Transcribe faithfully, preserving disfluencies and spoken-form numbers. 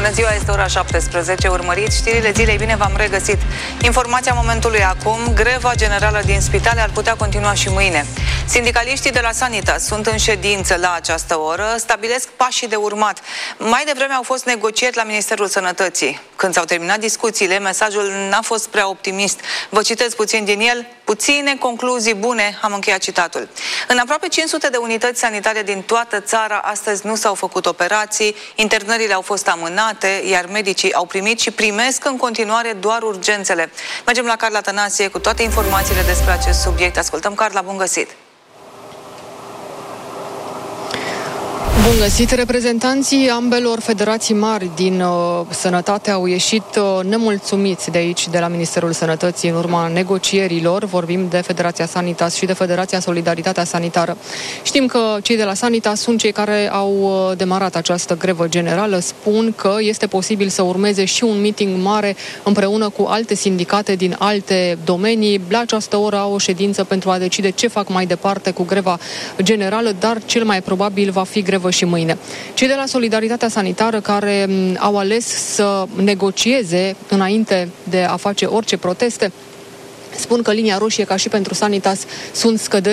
Bună ziua, este ora șaptesprezece, urmăriți știrile zilei, bine v-am regăsit. Informația momentului acum, greva generală din spitale ar putea continua și mâine. Sindicaliștii de la Sanitas sunt în ședință la această oră, stabilesc pașii de urmat. Mai devreme au fost negocieri la Ministerul Sănătății. Când s-au terminat discuțiile, mesajul n-a fost prea optimist. Vă citez puțin din el, puține concluzii bune, am încheiat citatul. În aproape cinci sute de unități sanitare din toată țara, astăzi nu s-au făcut operații, internările au fost amânate, iar medicii au primit și primesc în continuare doar urgențele. Mergem la Carla Tănase cu toate informațiile despre acest subiect. Ascultăm, Carla, bun găsit! Bun găsit! Reprezentanții ambelor federații mari din uh, sănătate au ieșit uh, nemulțumiți de aici, de la Ministerul Sănătății, în urma negocierilor. Vorbim de Federația Sanitas și de Federația Solidaritatea Sanitară. Știm că cei de la Sanitas sunt cei care au uh, demarat această grevă generală. Spun că este posibil să urmeze și un meeting mare împreună cu alte sindicate din alte domenii. La această oră au o ședință pentru a decide ce fac mai departe cu greva generală, dar cel mai probabil va fi grevă și mâine. Cei de la Solidaritatea Sanitară, care au ales să negocieze înainte de a face orice proteste, spun că linia roșie, ca și pentru Sanitas, sunt scăderi